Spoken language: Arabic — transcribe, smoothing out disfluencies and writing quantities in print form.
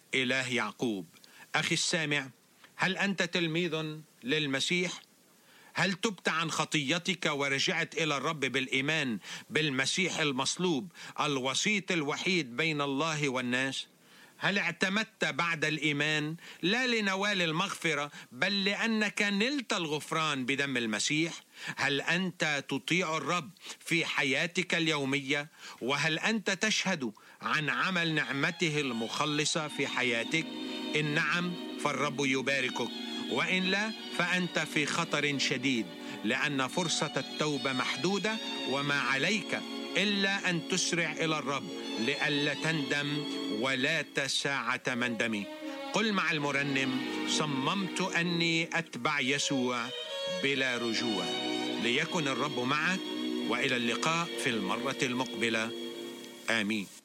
إله يعقوب. أخي السامع، هل أنت تلميذ للمسيح؟ هل تبت عن خطيتك ورجعت إلى الرب بالإيمان بالمسيح المصلوب، الوسيط الوحيد بين الله والناس؟ هل اعتمدت بعد الإيمان لا لنوال المغفرة بل لأنك نلت الغفران بدم المسيح؟ هل أنت تطيع الرب في حياتك اليومية؟ وهل أنت تشهد عن عمل نعمته المخلصة في حياتك؟ إن نعم فالرب يباركك، وإن لا فأنت في خطر شديد، لأن فرصة التوبة محدودة، وما عليك إلا أن تسرع إلى الرب لئلا تندم ولا ساعة مندمي. قل مع المرنم: صممت أني أتبع يسوع بلا رجوع. ليكن الرب معك، وإلى اللقاء في المرة المقبلة. آمين.